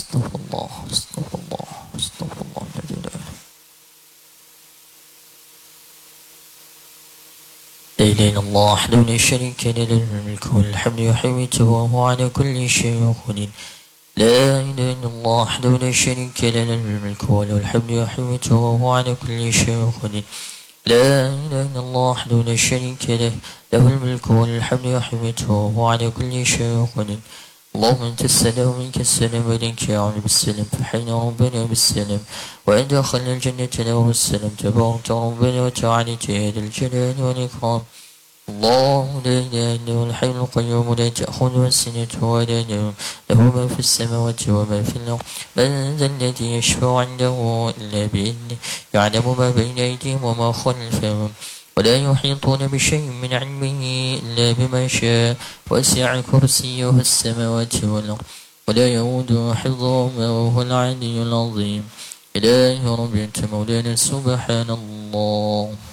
استغفر الله استغفر الله استغفر الله الذي لا إله إلا الله وحده لا شريك له له الملك والحمد يحيي وهو على كل شيء قدير. لا إله إلا الله وحده لا شريك له له الملك وله الحمد يحيي وهو على كل شيء قدير. لا إله إلا الله وحده لا شريك له له الملك والحمد يحيي وهو على كل شيء قدير. اللهم أنت السلام ومنك السلام وإليك يعود بالسلام فحينا ربنا بالسلام وأدخلنا الجنة له السلام تبارك ربنا وتعالى يا ذا الجلال والإكرام. الله لا إله إلا هو الحي القيوم لا تأخذه سنة ولا نوم له ما في السماوات وما في الأرض. من ذا الذي يشفع عنده إلا بإذنه يعلم ما بين أيديهم وما خلفهم ولا يحيطون بشيء من علمه إلا بما شاء وسع كرسيه السماوات والأرض ولا يؤوده حفظهما وهو العلي العظيم. إلهي ربي أنت مولانا سبحان الله.